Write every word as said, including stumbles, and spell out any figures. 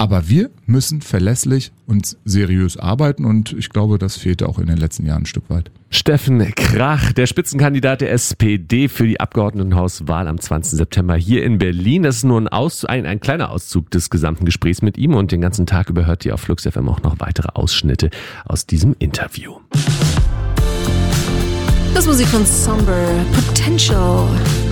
Aber wir müssen verlässlich und seriös arbeiten und ich glaube, das fehlte auch in den letzten Jahren ein Stück weit. Steffen Krach, der Spitzenkandidat der S P D für die Abgeordnetenhauswahl am zwanzigsten September hier in Berlin. Das ist nur ein, Auszug, ein, ein kleiner Auszug des gesamten Gesprächs mit ihm und den ganzen Tag über hört ihr auf Flux F M auch noch weitere Ausschnitte aus diesem Interview. Das Musik von Somber Potential.